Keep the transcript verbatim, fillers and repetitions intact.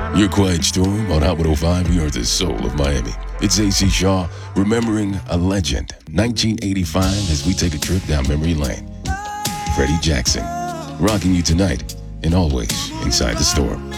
Your Quiet Storm on Hot one oh five. We are the soul of Miami. It's A C Shaw remembering a legend, nineteen eighty-five, as we take a trip down memory lane. Freddie Jackson, rocking you tonight and always inside the storm.